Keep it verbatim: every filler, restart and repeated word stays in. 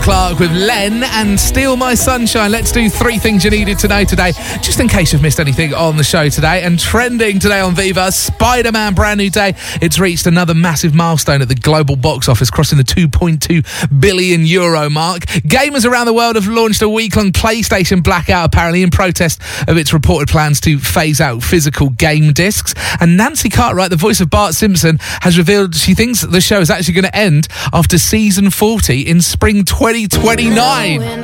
Clark with Len and Steal My Sunshine. Let's do three things you needed to know today, just in case you've missed anything on the show today. And trending today on Viva, Spider-Man Brand New Day. It's reached another massive milestone at the global box office, crossing the two point two billion euro mark. Gamers around the world have launched a week-long PlayStation blackout, apparently in protest of its reported plans to phase out physical game discs. And Nancy Cartwright, the voice of Bart Simpson, has revealed she thinks the show is actually going to end after season forty in spring twenty twenty-nine.